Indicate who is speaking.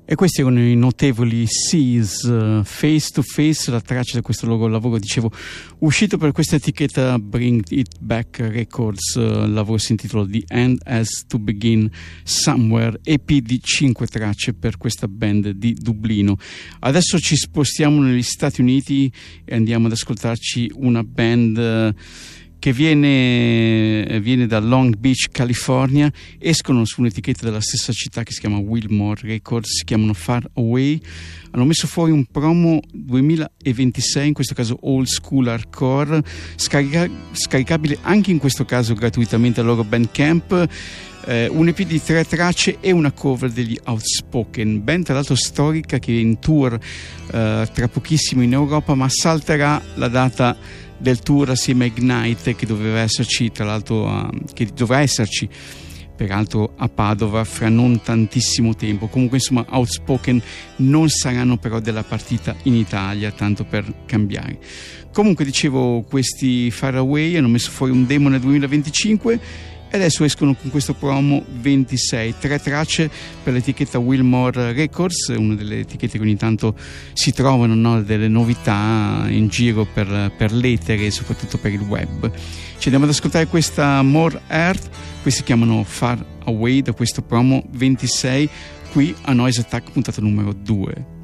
Speaker 1: E questi erano i notevoli Seas, Face to Face, la traccia di questo loro lavoro, dicevo, uscito per questa etichetta Bring It Back Records. Il lavoro si intitola The End Has to Begin Somewhere, EP di 5 tracce per questa band di Dublino. Adesso ci spostiamo negli Stati Uniti e andiamo ad ascoltarci una band che viene da Long Beach, California. Escono su un'etichetta della stessa città che si chiama Wilmore Records, si chiamano Far Away. Hanno messo fuori un promo 2026, in questo caso old school hardcore, scaricabile anche in questo caso gratuitamente al loro Bandcamp. Un EP di 3 tracce e una cover degli Outspoken, band tra l'altro storica che è in tour tra pochissimo in Europa, ma salterà la data del tour assieme a Ignite che doveva esserci, tra l'altro che dovrà esserci peraltro a Padova fra non tantissimo tempo. Comunque insomma Outspoken non saranno però della partita in Italia, tanto per cambiare. Comunque dicevo, questi Far Away hanno messo fuori un demo nel 2025 e adesso escono con questo promo 26, 3 tracce per l'etichetta Wilmore Records, una delle etichette che ogni tanto si trovano, no, delle novità in giro per l'etere e soprattutto per il web. Ci andiamo ad ascoltare questa More Earth, questi si chiamano Far Away, da questo promo 26 qui a Noise Attack puntata numero 2.